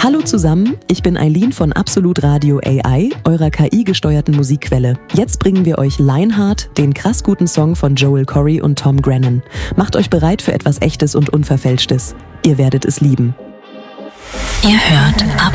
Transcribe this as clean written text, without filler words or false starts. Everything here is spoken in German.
Hallo zusammen, ich bin Eileen von Absolut Radio AI, eurer KI-gesteuerten Musikquelle. Jetzt bringen wir euch Lionheart, den krass guten Song von Joel Corry und Tom Grennan. Macht euch bereit für etwas Echtes und Unverfälschtes. Ihr werdet es lieben. Ihr hört